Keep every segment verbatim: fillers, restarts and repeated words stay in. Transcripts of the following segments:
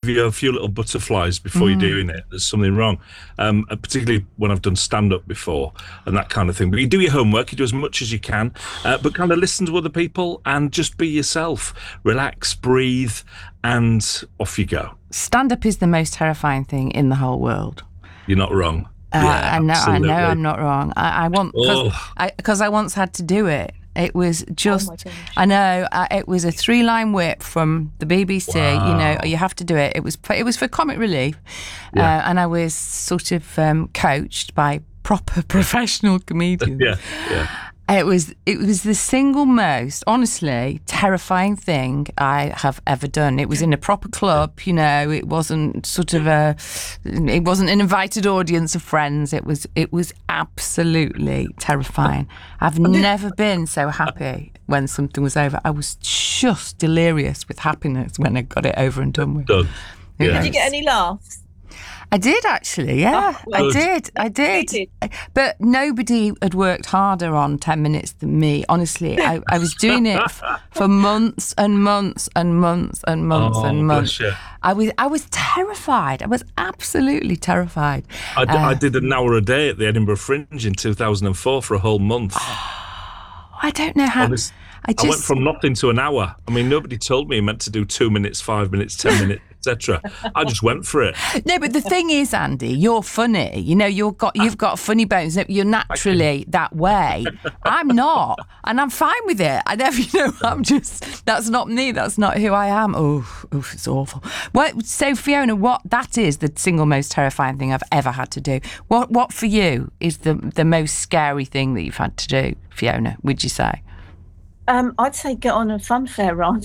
you a few little butterflies before mm. you're doing it, there's something wrong. Um, particularly when I've done stand-up before and that kind of thing. But you do your homework, you do as much as you can, uh, but kind of listen to other people and just be yourself. Relax, breathe, and off you go. Stand-up is the most terrifying thing in the whole world. You're not wrong. Uh, yeah, I know, absolutely. I know, I'm not wrong. I, I want because oh. I, 'cause I once had to do it. It was just, oh I know, uh, it was a three-line whip from the B B C. Wow. You know, you have to do it. It was it was for comic relief, yeah. uh, and I was sort of um, coached by proper professional comedians. yeah, yeah. It was it was the single most, honestly, terrifying thing I have ever done. It was in a proper club, you know. It wasn't sort of a, it wasn't an invited audience of friends. It was it was absolutely terrifying. I've never been so happy when something was over. I was just delirious with happiness when I got it over and done with. Done. Yeah. Did you get any laughs? I did actually, yeah, oh, well, I did, I did. did. But nobody had worked harder on ten minutes than me. Honestly, I, I was doing it f- for months and months and months and months oh, and months. Bless you. I was, I was terrified. I was absolutely terrified. I, d- uh, I did an hour a day at the Edinburgh Fringe in two thousand four for a whole month. Oh, I don't know how. Honest, I, just, I went from nothing to an hour. I mean, nobody told me I meant to do two minutes, five minutes, ten minutes. Etc. I just went for it. No, but the thing is, Andy, you're funny. You know, you've got you've got funny bones. You're naturally that way. I'm not, and I'm fine with it. I never, you know, I'm just that's not me. That's not who I am. Oh, oof, it's awful. What? So, Fiona, what? That is the single most terrifying thing I've ever had to do. What? What for you is the the most scary thing that you've had to do, Fiona? Would you say? Um, I'd say get on a funfair ride.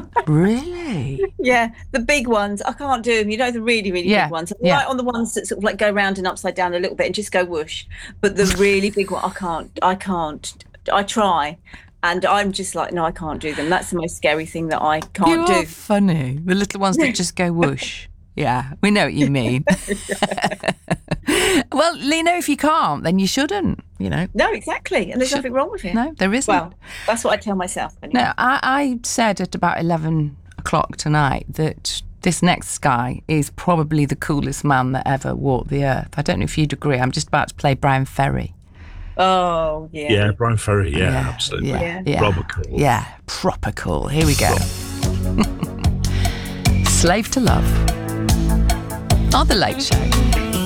Really? Yeah, the big ones. I can't do them. You know, the really, really yeah. big ones. I'm yeah. right on the ones that sort of like go round and upside down a little bit and just go whoosh. But the really big one, I can't. I can't. I try. And I'm just like, no, I can't do them. That's the most scary thing that I can't you do. Are funny. The little ones that just go whoosh. Yeah, we know what you mean. Well, Lena, if you can't, then you shouldn't, you know. No, exactly. And there's Should, nothing wrong with it. No, there isn't. Well, that's what I tell myself. Anyway. No, I, I said at about eleven o'clock tonight that this next guy is probably the coolest man that ever walked the earth. I don't know if you'd agree. I'm just about to play Brian Ferry. Oh, yeah. Yeah, Brian Ferry, yeah, yeah absolutely. Yeah, yeah. Proper cool. Yeah, proper cool. Here we go. Slave to Love on The Late Show.